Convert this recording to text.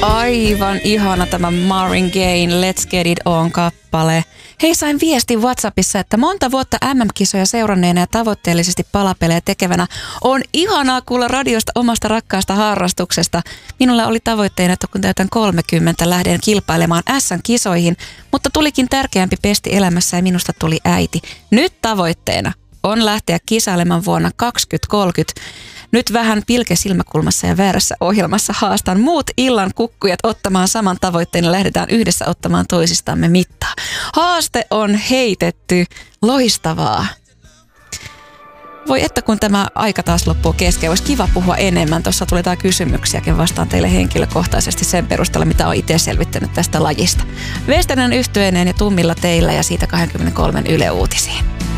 Aivan ihana tämä Marvin Gaye, Let's Get It On-kappale. Hei, sain viestin WhatsAppissa, että monta vuotta MM-kisoja seuranneena ja tavoitteellisesti palapelejä tekevänä on ihanaa kuulla radiosta omasta rakkaasta harrastuksesta. Minulla oli tavoitteena, että kun täytän 30, lähden kilpailemaan S-kisoihin, mutta tulikin tärkeämpi pesti elämässä ja minusta tuli äiti. Nyt tavoitteena on lähteä kisailemaan vuonna 2030. Nyt vähän pilke silmäkulmassa ja väärässä ohjelmassa haastan muut illan kukkujat ottamaan saman tavoitteen ja lähdetään yhdessä ottamaan toisistamme mittaa. Haaste on heitetty. Loistavaa. Voi että kun tämä aika taas loppuu kesken, olisi kiva puhua enemmän. Tuossa tuli jotain kysymyksiäkin vastaan teille henkilökohtaisesti sen perusteella, mitä olen itse selvittänyt tästä lajista. Vesterinen yhtyeineen ja tummilla teillä ja siitä 23 Yle Uutisiin.